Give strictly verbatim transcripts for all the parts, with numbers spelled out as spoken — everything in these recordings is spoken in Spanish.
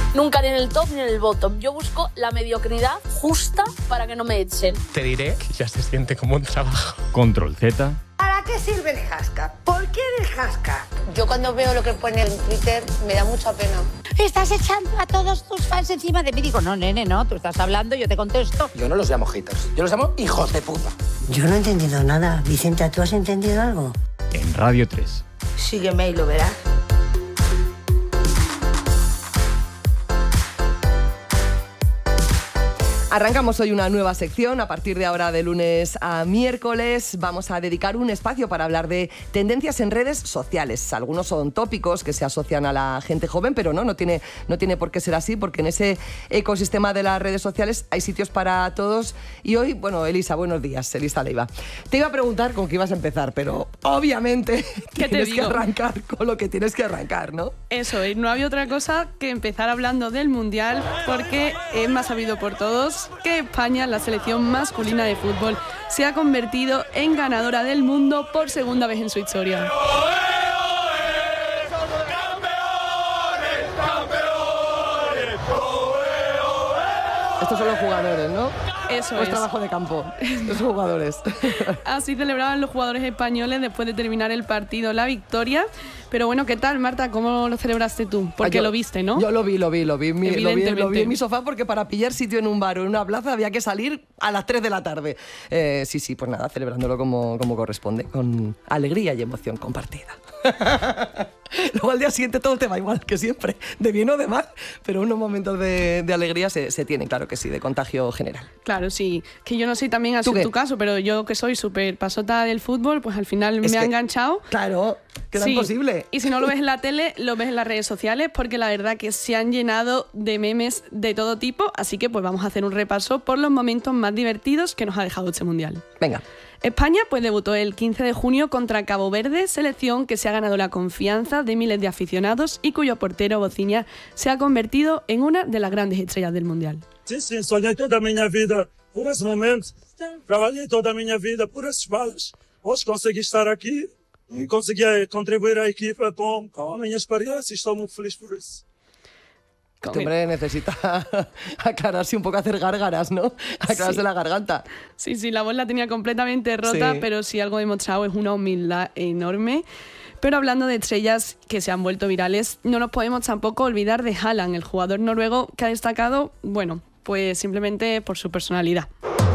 Nunca ni en el top ni en el bottom. Yo busco la mediocridad justa para que no me echen. Te diré que ya se siente como un trabajo. Control Z. ¿Para qué sirve el hashtag? ¿Por qué el hashtag? Yo cuando veo lo que pone en Twitter me da mucha pena. Estás echando a todos tus fans encima de mí. Digo, no, nene, no, tú estás hablando, yo te contesto. Yo no los llamo haters, yo los llamo hijos de puta. Yo no he entendido nada. Vicenta, ¿tú has entendido algo? En Radio tres. Sígueme y lo verás. Arrancamos hoy una nueva sección. A partir de ahora, de lunes a miércoles, vamos a dedicar un espacio para hablar de tendencias en redes sociales. Algunos son tópicos que se asocian a la gente joven, pero no, no tiene, no tiene por qué ser así, porque en ese ecosistema de las redes sociales hay sitios para todos. Y hoy, bueno, Elisa, buenos días, Elisa Leiva. Te iba a preguntar con qué ibas a empezar, pero obviamente ¿Qué tienes te que digo? arrancar con lo que tienes que arrancar, ¿no? Eso es, no había otra cosa que empezar hablando del Mundial, porque es más sabido por todos que España, la selección masculina de fútbol, se ha convertido en ganadora del mundo por segunda vez en su historia. Estos son los jugadores, ¿no? Eso Pues es. trabajo de campo, los jugadores. Así celebraban los jugadores españoles después de terminar el partido la victoria. Pero bueno, ¿qué tal, Marta? ¿Cómo lo celebraste tú? Porque yo, lo viste, ¿no? Yo lo vi, lo vi, lo vi, mi, lo vi, Evidentemente. lo vi en mi sofá, porque para pillar sitio en un bar o en una plaza había que salir a las tres de la tarde. Eh, sí, sí, pues nada, celebrándolo como, como corresponde, con alegría y emoción compartida. Luego al día siguiente todo te va igual que siempre, de bien o de mal, pero unos momentos de, de alegría se, se tienen, claro que sí, de contagio general. Claro, sí. Que yo no sé también así ¿Tú qué? tu caso, pero yo que soy súper pasota del fútbol, pues al final Es me ha que- enganchado. Claro, que era Sí. imposible. Y si no lo ves en la tele, lo ves en las redes sociales, porque la verdad que se han llenado de memes de todo tipo, así que pues vamos a hacer un repaso por los momentos más divertidos que nos ha dejado este Mundial. Venga. España pues debutó el quince de junio contra Cabo Verde, selección que se ha ganado la confianza de miles de aficionados y cuyo portero Bociña se ha convertido en una de las grandes estrellas del Mundial. Sim, sim, sonhei toda a minha vida por esse momento. Trabalhei toda a minha vida por esses balas. Hoje consegui estar aqui e consegui contribuir à equipa com, com a minha experiência e estou muito feliz por isso. Este hombre necesita aclararse un poco, hacer gárgaras, ¿no? Aclararse Sí. la garganta. Sí, sí, la voz la tenía completamente rota, Sí. pero sí algo demostrado es una humildad enorme. Pero hablando de estrellas que se han vuelto virales, no nos podemos tampoco olvidar de Haaland, el jugador noruego que ha destacado, bueno, pues simplemente por su personalidad.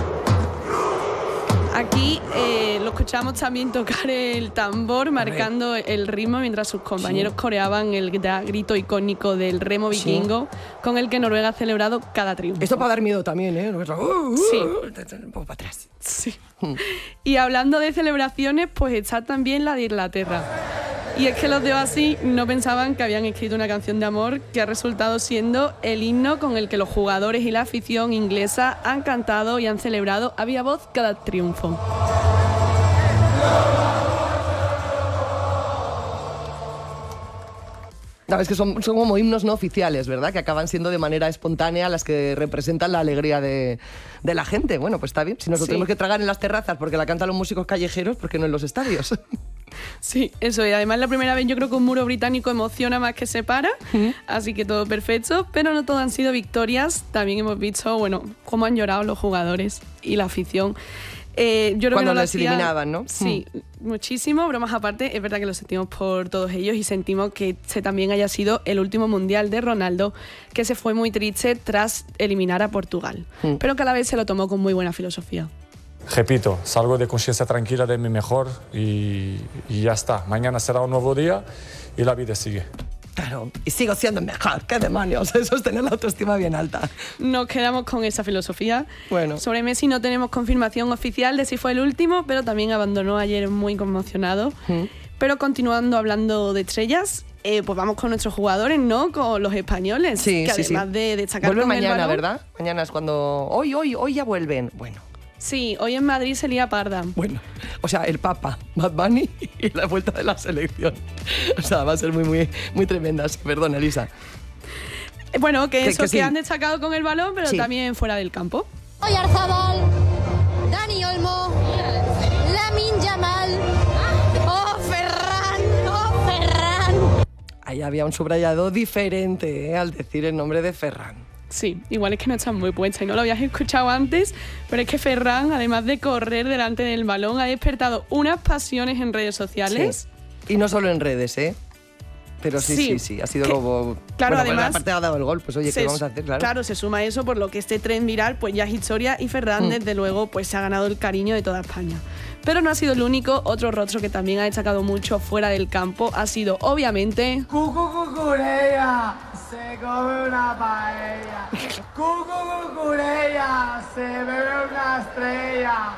Aquí eh, lo escuchamos también tocar el tambor, marcando el ritmo mientras sus compañeros Sí. coreaban el gra- grito icónico del remo Sí. vikingo, con el que Noruega ha celebrado cada triunfo. Esto para dar miedo también, ¿eh? Uh, uh, Sí. Un poco para atrás. Sí. Y hablando de celebraciones, pues está también la de Inglaterra. Y es que los de Oasis no pensaban que habían escrito una canción de amor que ha resultado siendo el himno con el que los jugadores y la afición inglesa han cantado y han celebrado a viva voz cada triunfo. No, es que son, son como himnos no oficiales, ¿verdad? Que acaban siendo de manera espontánea las que representan la alegría de, de la gente. Bueno, pues está bien. Si nos lo Sí. tenemos que tragar en las terrazas porque la cantan los músicos callejeros, ¿por qué no en los estadios? Sí, eso, y además la primera vez yo creo que un muro británico emociona más que separa, así que todo perfecto, pero no todo han sido victorias, también hemos visto, bueno, cómo han llorado los jugadores y la afición. Eh, yo creo Cuando que no lo les hacía- eliminaban, ¿no? Sí, muchísimo, bromas aparte, es verdad que lo sentimos por todos ellos y sentimos que este también haya sido el último Mundial de Ronaldo, que se fue muy triste tras eliminar a Portugal, Mm. pero que a la vez se lo tomó con muy buena filosofía. Repito, salgo de conciencia tranquila de mi mejor y, y ya está. Mañana será un nuevo día y la vida sigue. Claro, y sigo siendo mejor, qué demonios, eso es tener la autoestima bien alta. Nos quedamos con esa filosofía. Bueno. Sobre Messi no tenemos confirmación oficial de si fue el último, pero también abandonó ayer muy conmocionado. Mm. Pero continuando hablando de estrellas, eh, pues vamos con nuestros jugadores, ¿no? Con los españoles, Sí, que sí, sí. además de destacar Vuelven con el mañana, balón- ¿verdad? Mañana es cuando... Hoy, hoy, hoy ya vuelven. Bueno, Sí, hoy en Madrid se lía parda. bueno. O sea, el Papa, Bad Bunny y la vuelta de la selección. O sea, va a ser muy, muy, muy tremenda. Sí, perdón, Elisa. Eh, Bueno, que Que- eso, que que, sí. han destacado con el balón, pero Sí. también fuera del campo. Oyarzabal, Dani Olmo, Lamine Yamal, oh Ferran, oh Ferran. Ahí había un subrayado diferente, ¿eh? Al decir el nombre de Ferran. Sí, igual es que no estás muy puesta y no lo habías escuchado antes, pero es que Ferran, además de correr delante del balón, ha despertado unas pasiones en redes sociales. Sí. Y no solo en redes, ¿eh? Pero sí, sí, sí, sí. ha sido que, como... Claro, bueno, además... Pues aparte ha dado el gol, pues oye, se, ¿qué vamos a hacer? Claro. claro, se suma eso, por lo que este tren viral pues ya es historia y Ferran, mm. desde luego, pues se ha ganado el cariño de toda España. Pero no ha sido el único. Otro rostro que también ha destacado mucho fuera del campo ha sido, obviamente... ¡Cucu cucurella! Se come una paella. ¡Cucu cucurella! Se bebe una estrella.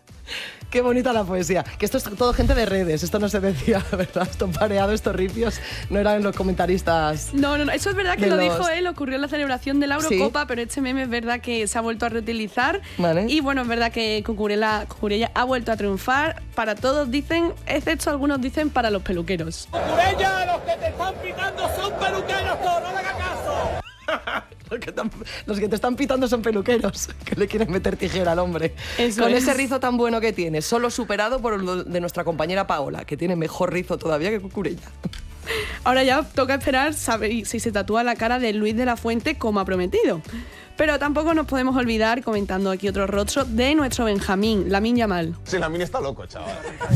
Qué bonita la poesía. Que esto es todo gente de redes, esto no se decía, ¿verdad? Esto pareado, estos ripios, no eran los comentaristas. No, no, no, eso es verdad que lo los... dijo él, ocurrió en la celebración de la Eurocopa, ¿sí? Pero este meme es verdad que se ha vuelto a reutilizar. Vale. Y bueno, es verdad que Cucurella, Cucurella ha vuelto a triunfar. Para todos dicen, excepto algunos dicen para los peluqueros. Cucurella, los que te están pitando son peluqueros todos, no le hagas caso. Los que, tan, los que te están pitando son peluqueros, que le quieren meter tijera al hombre. Eso Con es. ese rizo tan bueno que tiene, solo superado por el de nuestra compañera Paola, que tiene mejor rizo todavía que Cucurella. Ahora ya toca esperar saber si se tatúa la cara de Luis de la Fuente como ha prometido. Pero tampoco nos podemos olvidar, comentando aquí otro rostro, de nuestro Benjamín, Lamine Yamal. Sí, Lamine está loco, chaval.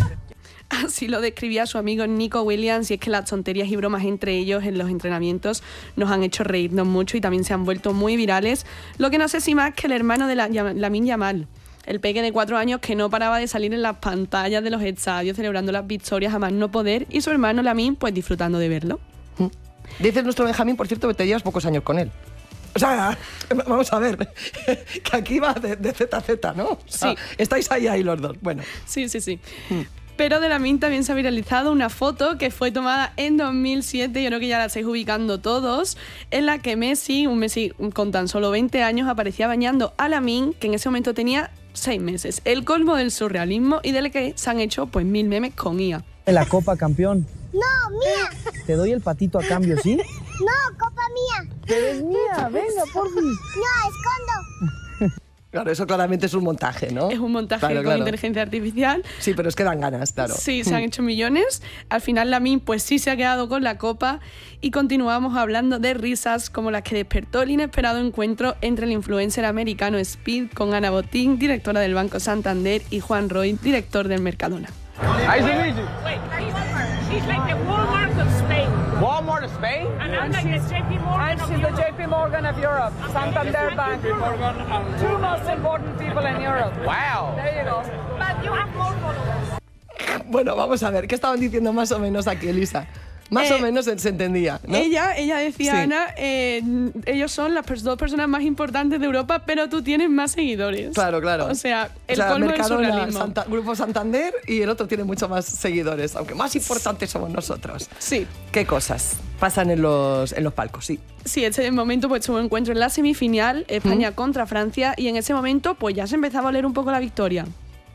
Así lo describía su amigo Nico Williams, y es que las tonterías y bromas entre ellos en los entrenamientos nos han hecho reírnos mucho y también se han vuelto muy virales, lo que no sé si más que el hermano de la, Lamine Yamal, el peque de cuatro años que no paraba de salir en las pantallas de los estadios celebrando las victorias a más no poder, y su hermano Lamine pues disfrutando de verlo. Dices nuestro Benjamín, por cierto, que te llevas pocos años con él. O sea, vamos a ver, que aquí va de, de Z a Z, ¿no? O sea, sí. Estáis ahí, ahí los dos. Bueno. Sí, sí, sí. Mm. Pero de Lamine también se ha viralizado una foto que fue tomada en dos mil siete, yo creo que ya la estáis ubicando todos, en la que Messi, un Messi con tan solo veinte años, aparecía bañando a Lamine, que en ese momento tenía seis meses. El colmo del surrealismo y del que se han hecho pues mil memes con I A. ¿En la copa, campeón? No, mía. Te doy el patito a cambio, ¿sí? No, copa mía. Pero es mía, venga, porfis. No, escondo. Claro, eso claramente es un montaje, ¿no? Es un montaje claro, con claro. inteligencia artificial. Sí, pero es que dan ganas, claro. Sí, se han hecho millones. Al final Lamine pues sí se ha quedado con la copa y continuamos hablando de risas como las que despertó el inesperado encuentro entre el influencer americano Speed con Ana Botín, directora del Banco Santander, y Juan Roy, director del Mercadona. Nice to meet you. Wait, she's like the Walmart of Spain. Walmart of Spain? And I'm like the J P Morgan of Europe. And she's the J P Morgan of Europe. Santander Bank. J P Morgan and two most important people in Europe. Wow. There you go. But you have more followers. Bueno, vamos a ver, ¿qué estaban diciendo más o menos aquí, Elisa? Más eh, o menos se, se entendía, ¿no? Ella, ella decía, sí. Ana, eh, ellos son las dos personas más importantes de Europa, pero tú tienes más seguidores. Claro, claro. O sea, el o sea, colmo Mercadona, del surrealismo. Santa, Grupo Santander, y el otro tiene mucho más seguidores, aunque más importantes somos nosotros. Sí. ¿Qué cosas pasan en los, en los palcos? Sí. Sí, ese momento pues tuvo un encuentro en la semifinal, España ¿Mm? contra Francia, y en ese momento pues ya se empezaba a oler un poco la victoria.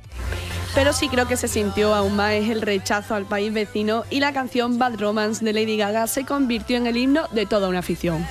Pero sí creo que se sintió aún más el rechazo al país vecino, y la canción Bad Romance de Lady Gaga se convirtió en el himno de toda una afición.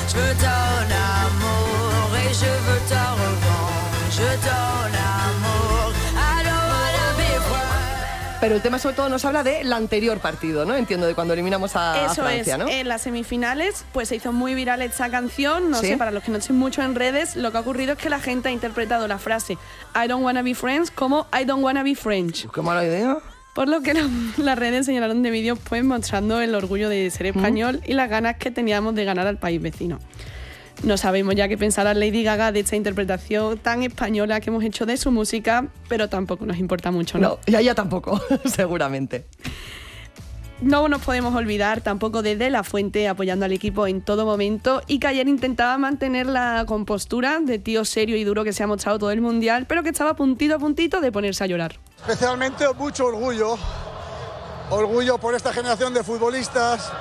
Pero el tema sobre todo nos habla del anterior partido, ¿no? Entiendo, de cuando eliminamos a, Eso a Francia, es, ¿no? En las semifinales pues se hizo muy viral esta canción, no ¿Sí? sé, para los que no estén mucho en redes, lo que ha ocurrido es que la gente ha interpretado la frase I don't wanna be friends como I don't wanna be French. ¿Qué mala idea? Por lo que lo, las redes señalaron de vídeos pues mostrando el orgullo de ser español ¿Mm? y las ganas que teníamos de ganar al país vecino. No sabemos ya qué pensará Lady Gaga de esta interpretación tan española que hemos hecho de su música, pero tampoco nos importa mucho, ¿no? No, y a ella tampoco, seguramente. No nos podemos olvidar tampoco de De La Fuente apoyando al equipo en todo momento, y que ayer intentaba mantener la compostura de tío serio y duro que se ha mostrado todo el Mundial, pero que estaba puntito a puntito de ponerse a llorar. Especialmente mucho orgullo, orgullo por esta generación de futbolistas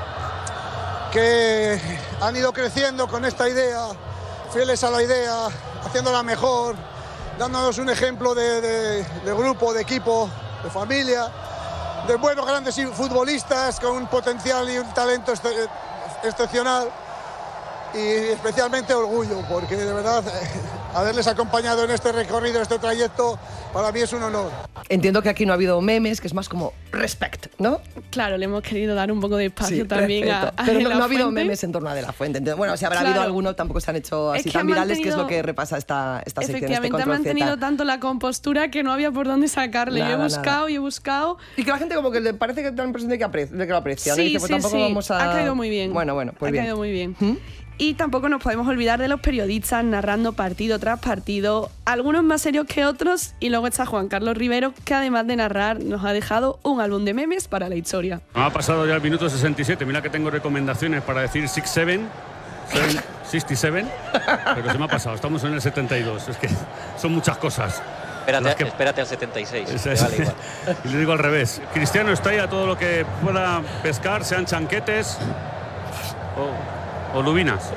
que han ido creciendo con esta idea, fieles a la idea, haciéndola mejor, dándonos un ejemplo de, de, de grupo, de equipo, de familia, de buenos grandes futbolistas con un potencial y un talento ex excepcional, y especialmente orgullo, porque de verdad haberles acompañado en este recorrido, este trayecto, para mí es un honor. Entiendo que aquí no ha habido memes, que es más como respect, ¿no? Claro, le hemos querido dar un poco de espacio Sí, también a, respeto. a Pero De no, La no ha habido Fuente. memes en torno a De La Fuente. Entonces, bueno, si habrá Claro. habido alguno, tampoco se han hecho así Es que tan han virales, que es lo mantenido- que repasa esta, esta sección, este Efectivamente, ha Control mantenido Z. tanto la compostura que no había por dónde sacarle. Yo Nada, he buscado nada. y he buscado. Y que la gente como que le parece que da la impresión de que, apre- de que lo aprecia, ¿no? Sí, Y dice, pues sí, tampoco sí. vamos a... Ha caído muy bien. Bueno, bueno, pues ha bien. caído muy bien. Y tampoco nos podemos olvidar de los periodistas narrando partido tras partido, algunos más serios que otros, y luego está Juan Carlos Rivero, que además de narrar nos ha dejado un álbum de memes para la historia. Ha pasado ya el minuto sesenta y siete, mira que tengo recomendaciones para decir sesenta y siete, sesenta y siete, pero se me ha pasado, estamos en el setenta y dos, es que son muchas cosas. Espérate, que... espérate al setenta y seis. Es, te es, vale igual. y le digo al revés, Cristiano está ahí a todo lo que pueda pescar, sean chanquetes o, o lubinas.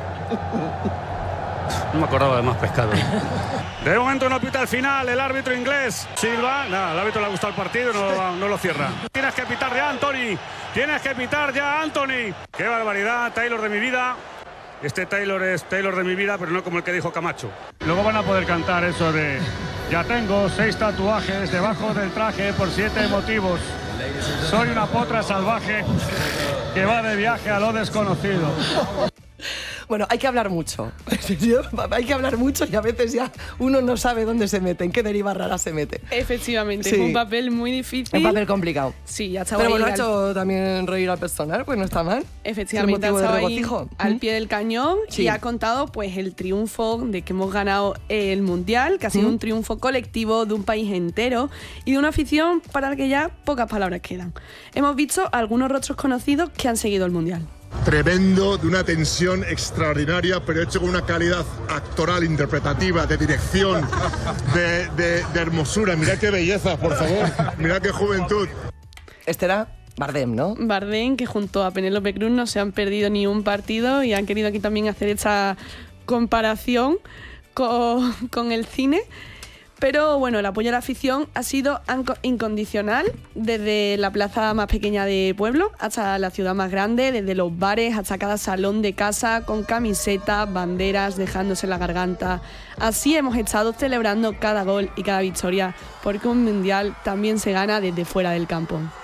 No me acordaba de más pescado. De momento no pita el final el árbitro inglés. Silva, nada, al árbitro le ha gustado el partido, no, no lo cierra. Tienes que pitar ya, Anthony. Tienes que pitar ya, Anthony. Qué barbaridad, Taylor de mi vida. Este Taylor es Taylor de mi vida, pero no como el que dijo Camacho. Luego van a poder cantar eso de... Ya tengo seis tatuajes debajo del traje por siete motivos. Soy una potra salvaje que va de viaje a lo desconocido. Bueno, hay que hablar mucho. Hay que hablar mucho y a veces ya uno no sabe dónde se mete, en qué deriva rara se mete. Efectivamente, Sí. es un papel muy difícil. Un papel complicado. Sí, ya está. Pero bueno, ha hecho también reír al personal, pues no está mal. Efectivamente, Es ha el motivo estado de ahí regocijo. al pie del cañón Sí. y ha contado pues el triunfo de que hemos ganado el Mundial, que ha sido ¿Mm? un triunfo colectivo de un país entero y de una afición para la que ya pocas palabras quedan. Hemos visto algunos rostros conocidos que han seguido el Mundial. Tremendo, de una tensión extraordinaria, pero hecho con una calidad actoral, interpretativa, de dirección, de, de, de hermosura. Mirad qué belleza, por favor. Mirad qué juventud. Este era Bardem, ¿no? Bardem, que junto a Penélope Cruz no se han perdido ni un partido y han querido aquí también hacer esta comparación con, con el cine. Pero bueno, el apoyo a la afición ha sido anco- incondicional, desde la plaza más pequeña de pueblo hasta la ciudad más grande, desde los bares hasta cada salón de casa, con camisetas, banderas, dejándose la garganta. Así hemos estado celebrando cada gol y cada victoria, porque un mundial también se gana desde fuera del campo.